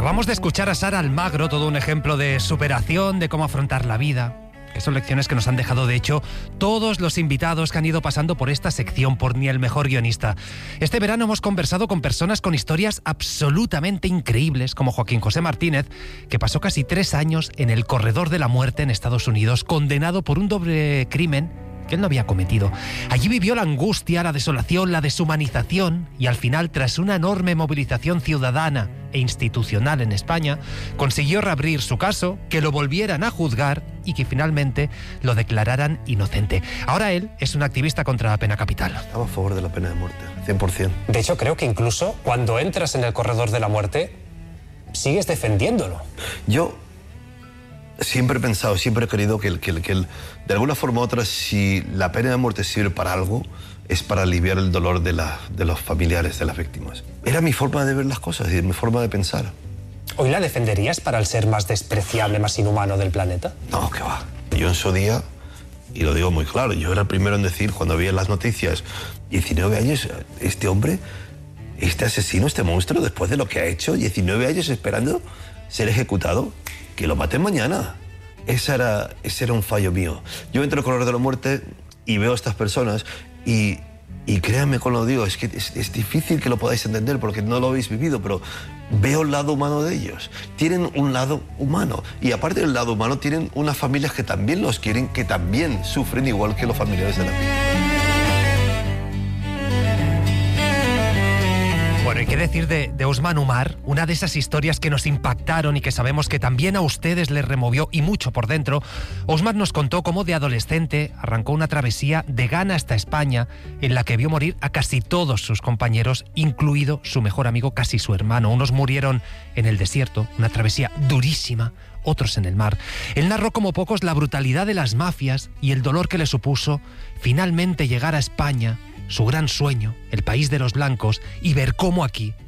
Acabamos de escuchar a Sara Almagro, todo un ejemplo de superación, de cómo afrontar la vida. Que son lecciones que nos han dejado, de hecho, todos los invitados que han ido pasando por esta sección, por Ni el mejor guionista. Este verano hemos conversado con personas con historias absolutamente increíbles, como Joaquín José Martínez, que pasó casi 3 años en el corredor de la muerte en Estados Unidos, condenado por un doble crimen que él no había cometido. Allí vivió la angustia, la desolación, la deshumanización y al final, tras una enorme movilización ciudadana e institucional en España, consiguió reabrir su caso, que lo volvieran a juzgar y que finalmente lo declararan inocente. Ahora él es un activista contra la pena capital. Estamos a favor de la pena de muerte, 100%. De hecho, creo que incluso cuando entras en el corredor de la muerte, sigues defendiéndolo. Yo siempre he pensado, siempre he querido que de alguna forma u otra, si la pena de muerte sirve para algo, es para aliviar el dolor de los familiares de las víctimas. Era mi forma de ver las cosas y mi forma de pensar. ¿Hoy la defenderías para el ser más despreciable, más inhumano del planeta? No, que va. Yo en su día, y lo digo muy claro, yo era el primero en decir, cuando vi en las noticias, 19 años, este hombre, este asesino, este monstruo, después de lo que ha hecho, 19 años esperando ser ejecutado, que lo maten mañana. Ese era un fallo mío. Yo entro en el corredor de la muerte y veo a estas personas y créanme cuando lo digo, es que es difícil que lo podáis entender porque no lo habéis vivido, pero veo el lado humano de ellos. Tienen un lado humano y aparte del lado humano tienen unas familias que también los quieren, que también sufren igual que los familiares de la víctima. Bueno, ¿y qué decir de Osman Umar? Una de esas historias que nos impactaron y que sabemos que también a ustedes les removió y mucho por dentro. Osman nos contó cómo de adolescente arrancó una travesía de Ghana hasta España en la que vio morir a casi todos sus compañeros, incluido su mejor amigo, casi su hermano. Unos murieron en el desierto, una travesía durísima, otros en el mar. Él narró como pocos la brutalidad de las mafias y el dolor que le supuso finalmente llegar a España, su gran sueño, el país de los blancos, y ver cómo aquí